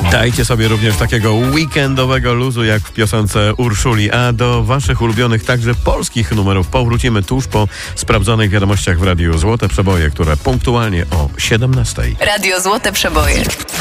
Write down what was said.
Dajcie sobie również takiego weekendowego luzu jak w piosence Urszuli, a do waszych ulubionych, także polskich numerów powrócimy tuż po sprawdzonych wiadomościach w Radiu Złote Przeboje, które punktualnie o 17:00. Radio Złote Przeboje.